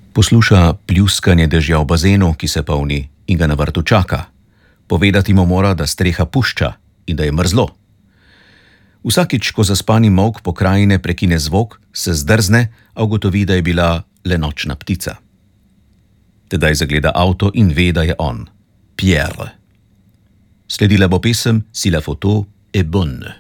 Posluša pljuskanje dežja v bazenu, ki se polni in ga na vrtu čaka. Povedati mu mora, da streha pušča in da je mrzlo. Vsakič, ko zaspani molk pokrajine prekine zvok, se zdrzne, a ugotovi, da je bila le nočna ptica. Tedaj zagleda avto in ve, da je on, Pierre. Sledila bo pesem Si la photo est bonne.